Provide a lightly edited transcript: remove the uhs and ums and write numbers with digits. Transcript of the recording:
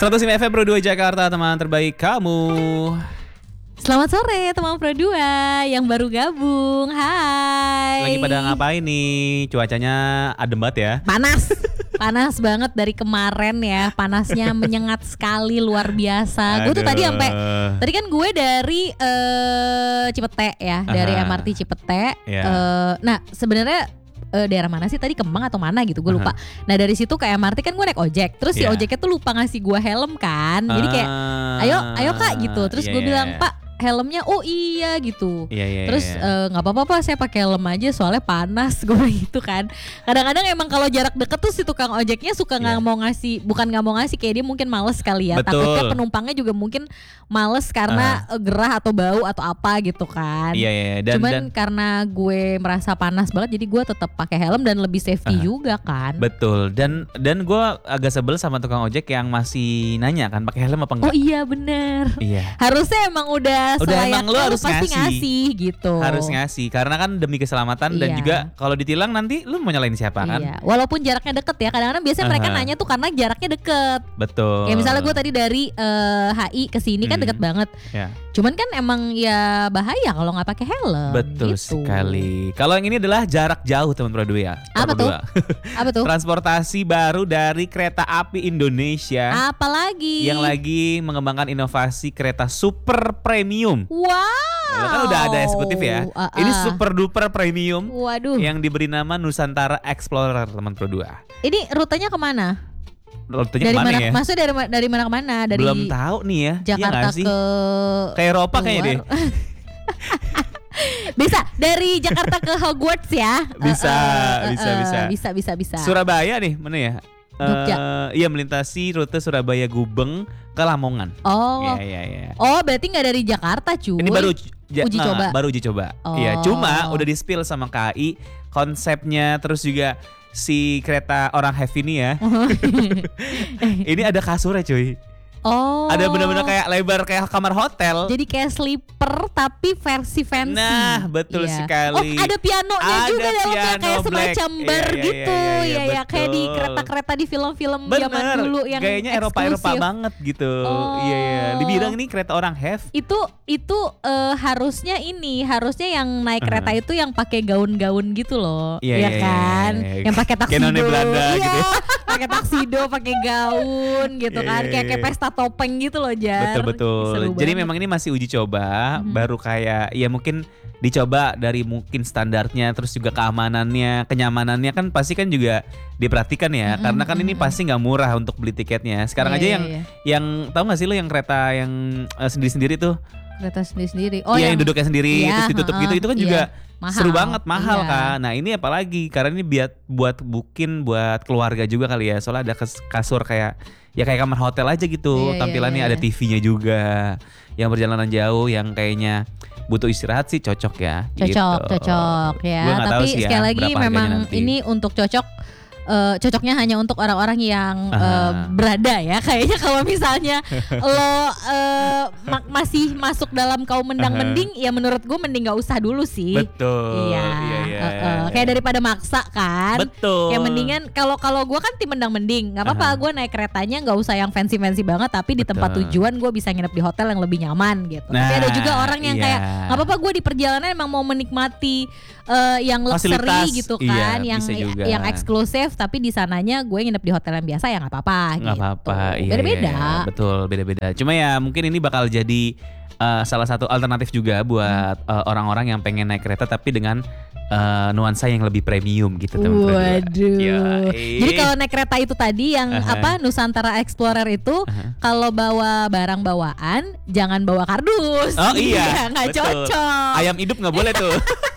105 FM Pro 2 Jakarta, teman terbaik kamu. Selamat sore teman Pro 2 yang baru gabung. Hai. Lagi pada ngapain nih? Cuacanya adem banget ya. Panas banget dari kemarin ya. Panasnya menyengat sekali, luar biasa. Gue tuh tadi kan gue dari Cipete ya, dari MRT Cipete. Nah sebenarnya daerah mana sih tadi, Kemang atau mana gitu, gue lupa. Nah dari situ ke MRT kan gue naik ojek, terus si ojeknya tuh lupa ngasih gue helm kan. Jadi kayak ayo kak gitu. Terus gue bilang, Pak helmnya, oh iya gitu. Terus nggak apa-apa Pak, saya pakai helm aja soalnya panas, gue gitu kan. Kadang-kadang emang kalau jarak deket tuh si tukang ojeknya suka nggak mau ngasih, bukan nggak mau ngasih, kayak dia mungkin males kali ya. Betul. Takutnya penumpangnya juga mungkin males karena gerah atau bau atau apa gitu kan. Cuman karena gue merasa panas banget, jadi gue tetap pakai helm dan lebih safety juga kan. Betul. Dan gue agak sebel sama tukang ojek yang masih nanya kan pakai helm apa enggak. Oh iya bener. Iya. Harusnya emang udah emang lu harus pasti ngasih gitu. Harus ngasih karena kan demi keselamatan dan juga kalau ditilang nanti lu mau nyalain siapa kan? Iya. Walaupun jaraknya deket ya. Kadang-kadang biasanya mereka nanya tuh karena jaraknya deket. Betul. Kayak misalnya gue tadi dari HI ke sini kan deket banget. Cuman kan emang ya bahaya kalau nggak pakai helm. Betul gitu. sekali. Kalau yang ini adalah jarak jauh teman Pro 2 ya. Apa tuh? Apa tuh? Transportasi baru dari Kereta Api Indonesia. Apalagi? Yang lagi mengembangkan inovasi kereta super premium. Wow. Kan udah ada eksekutif ya. Ini super duper premium. Waduh. Yang diberi nama Nusantara Explorer teman Pro 2. Ini rutenya kemana? Rutenya dari kemana mana, ya? Maksudnya dari mana ke mana? Dari belum tahu nih ya. Jakarta ke Eropa kayaknya deh. Bisa dari Jakarta ke Hogwarts ya? Bisa. Surabaya nih, mana ya? Jogja. Iya, melintasi rute Surabaya Gubeng ke Lamongan. Oh. Iya. Oh, berarti nggak dari Jakarta, cuy. Ini baru uji coba. Iya, cuma udah di-spill sama KAI konsepnya, terus juga si kereta orang have ini ya. Ini ada kasurnya, cuy. Oh. Ada benar-benar kayak lebar kayak kamar hotel. Jadi kayak sleeper tapi versi fancy. Nah, betul sekali. Oh, ada pianonya juga dalamnya, kayak semacam bar gitu. Iya, kayak di kereta-kereta di film-film zaman dulu yang gayanya Eropa banget gitu. Iya. Dibilang ini kereta orang have. Itu harusnya yang naik kereta itu yang pakai gaun-gaun gitu loh. Iya kan? Yang pakai taksido. Kayak none Belanda gitu. Pakai taksido, pakai gaun gitu kan. Kayak pesta topeng gitu loh, Jar. Betul. Jadi memang ini masih uji coba, baru kayak ya mungkin dicoba dari mungkin standarnya, terus juga keamanannya, kenyamanannya kan pasti kan juga diperhatikan ya, karena kan ini pasti nggak murah untuk beli tiketnya. Sekarang aja yang tahu nggak sih lo yang kereta yang sendiri-sendiri tuh? Kereta sendiri-sendiri. Oh, yang duduknya sendiri terus ditutup gitu, itu kan juga mahal. Seru banget, mahal kan. Nah ini apalagi karena ini buat keluarga juga kali ya, soalnya ada kasur kayak kamar hotel aja gitu. Tampilannya ada TV-nya juga. Yang perjalanan jauh yang kayaknya butuh istirahat sih cocok ya. Cocok ya. Tapi sekali lagi memang ini untuk cocoknya hanya untuk orang-orang yang berada ya. Kayaknya kalau misalnya lo masih masuk dalam kaum mendang-mending, ya menurut gue mending gak usah dulu sih. Betul. Iya. Kayak daripada maksa kan. Betul. Kayak mendingan kalau gue kan tim mendang-mending, nggak apa-apa gue naik keretanya nggak usah yang fancy banget, tapi di tempat tujuan gue bisa nginep di hotel yang lebih nyaman gitu. Tapi ada juga orang yang kayak nggak apa-apa, gue di perjalanan emang mau menikmati yang luxury gitu kan, yang eksklusif, tapi di sananya gue nginep di hotel yang biasa ya nggak apa-apa. Nggak apa-apa. Beda-beda. Betul, beda-beda. Cuma ya mungkin ini bakal jadi salah satu alternatif juga buat orang-orang yang pengen naik kereta tapi dengan nuansa yang lebih premium gitu teman-teman. Waduh. Jadi kalau naik kereta itu tadi yang Nusantara Explorer itu kalau bawa barang bawaan jangan bawa kardus. Oh iya. Nggak cocok. Ayam hidup nggak boleh tuh.